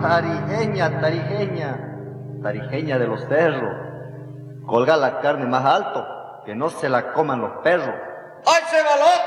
Tarijeña, tarijeña, tarijeña de los cerros. Colga la carne más alto, que no se la coman los perros. ¡Ay, se va loco!